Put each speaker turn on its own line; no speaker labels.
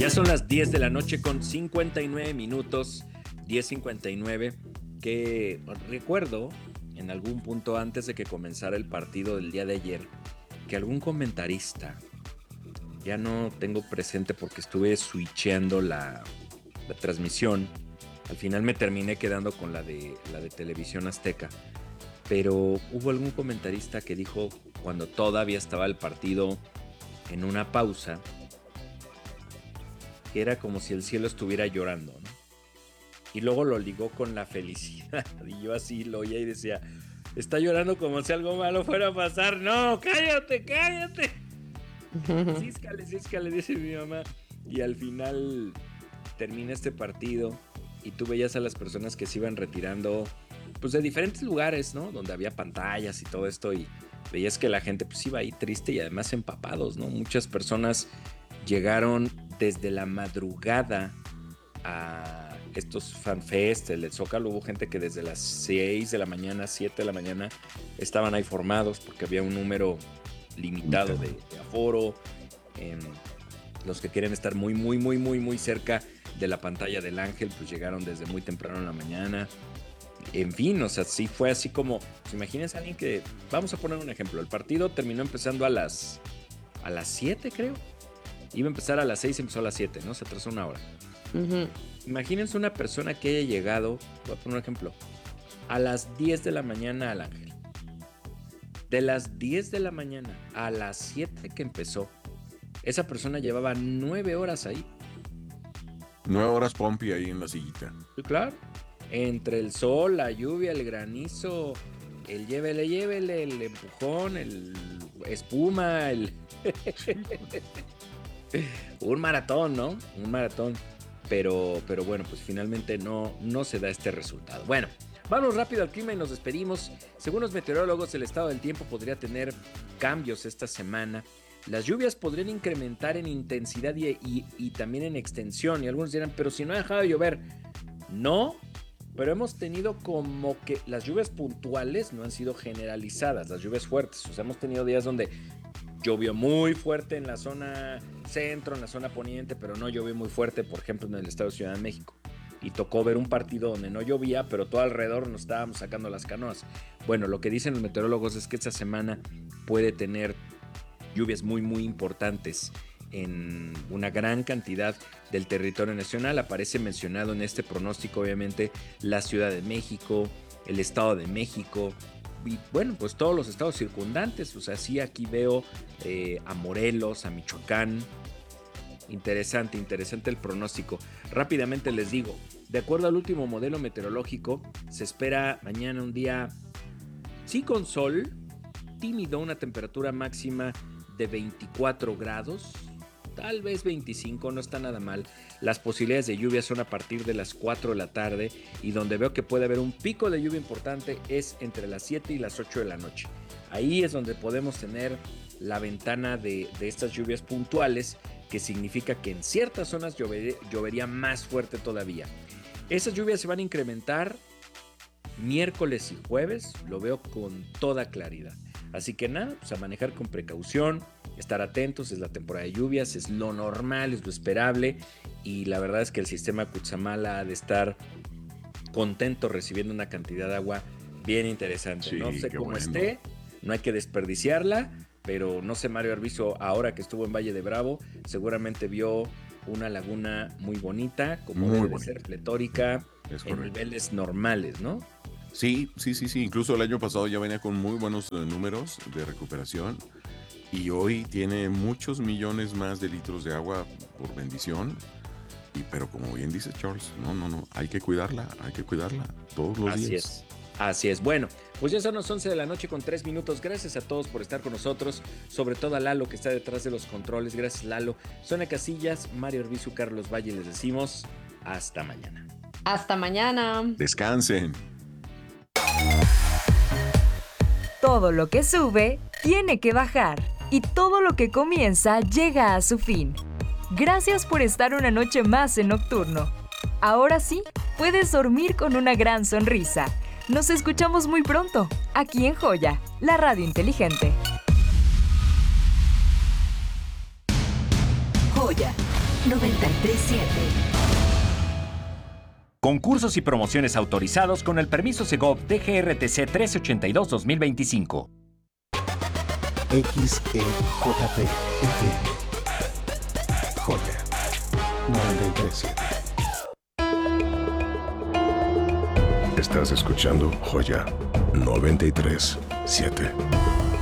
Ya son las 10 de la noche con 59 minutos, 10:59, que recuerdo en algún punto antes de que comenzara el partido del día de ayer, que algún comentarista, ya no tengo presente porque estuve switcheando la transmisión, al final me terminé quedando con la de Televisión Azteca, pero hubo algún comentarista que dijo, cuando todavía estaba el partido en una pausa, que era como si el cielo estuviera llorando, ¿no? Y luego lo ligó con la felicidad. Y yo así lo oía y decía, está llorando como si algo malo fuera a pasar. ¡No, cállate, cállate! Císcale, dice mi mamá. Y al final termina este partido y tú veías a las personas que se iban retirando, pues de diferentes lugares, ¿no? Donde había pantallas y todo esto, y veías que la gente pues iba ahí triste y además empapados, ¿no? Muchas personas llegaron desde la madrugada a estos fanfest, el Zócalo. Hubo gente que desde las 6 de la mañana, 7 de la mañana estaban ahí formados porque había un número limitado de aforo. Los que quieren estar muy cerca de la pantalla del Ángel, pues llegaron desde muy temprano en la mañana. En fin, o sea, sí fue así como, pues imagínense a alguien que, vamos a poner un ejemplo, el partido terminó empezando a las 7, creo. Iba a empezar a las 6, empezó a las 7, ¿no? Se atrasó una hora.
Uh-huh.
Imagínense una persona que haya llegado, voy a poner un ejemplo, a las 10 de la mañana al Ángel. De las 10 de la mañana a las 7 que empezó, esa persona llevaba 9 horas ahí.
9 horas Pompi ahí en la sillita.
Sí, claro. Entre el sol, la lluvia, el granizo, el llévele, el empujón, el espuma, el... Un maratón, ¿no? Un maratón. Pero bueno, pues finalmente no se da este resultado. Bueno, vamos rápido al clima y nos despedimos. Según los meteorólogos, el estado del tiempo podría tener cambios esta semana. Las lluvias podrían incrementar en intensidad y también en extensión. Y algunos dirán, pero si no ha dejado de llover. No, pero hemos tenido como que las lluvias puntuales no han sido generalizadas, las lluvias fuertes. O sea, hemos tenido días donde llovió muy fuerte en la zona centro, en la zona poniente, pero no llovió muy fuerte, por ejemplo, en el estado de Ciudad de México. Y tocó ver un partido donde no llovía, pero todo alrededor nos estábamos sacando las canoas. Bueno, lo que dicen los meteorólogos es que esta semana puede tener lluvias muy importantes en una gran cantidad del territorio nacional. Aparece mencionado en este pronóstico, obviamente, la Ciudad de México, el Estado de México, y bueno, pues todos los estados circundantes. O sea, sí, aquí veo a Morelos, a Michoacán. Interesante el pronóstico. Rápidamente les digo, de acuerdo al último modelo meteorológico, se espera mañana un día sí con sol, tímido, una temperatura máxima de 24 grados, tal vez 25, no está nada mal. Las posibilidades de lluvia son a partir de las 4 de la tarde, y donde veo que puede haber un pico de lluvia importante es entre las 7 y las 8 de la noche. Ahí es donde podemos tener la ventana de estas lluvias puntuales, que significa que en ciertas zonas llovería más fuerte todavía. Esas lluvias se van a incrementar miércoles y jueves, lo veo con toda claridad. Así que nada, pues a manejar con precaución, estar atentos, es la temporada de lluvias, es lo normal, es lo esperable, y la verdad es que el sistema Cutzamala ha de estar contento recibiendo una cantidad de agua bien interesante. Sí, no sé cómo bueno esté, no hay que desperdiciarla, pero no sé, Mario Arbizu, ahora que estuvo en Valle de Bravo, seguramente vio una laguna muy bonita, como muy debe ser, pletórica, en niveles normales, ¿no?
Sí, incluso el año pasado ya venía con muy buenos números de recuperación, y hoy tiene muchos millones más de litros de agua por bendición. Pero como bien dice Charles, no, hay que cuidarla todos los días.
Así es. Bueno, pues ya son las 11 de la noche con 3 minutos. Gracias a todos por estar con nosotros, sobre todo a Lalo, que está detrás de los controles. Gracias, Lalo. Sonia Casillas, Mario Arbizu, Carlos Valle, les decimos hasta mañana.
Hasta mañana.
Descansen.
Todo lo que sube tiene que bajar, y todo lo que comienza llega a su fin. Gracias por estar una noche más en Nocturno. Ahora sí, puedes dormir con una gran sonrisa. Nos escuchamos muy pronto, aquí en Joya, la radio inteligente. Joya, 937.
Concursos y promociones autorizados con el permiso Segov DGRTC 1382-2025.
XEJP FM. Joya 937. Estás escuchando Joya 937.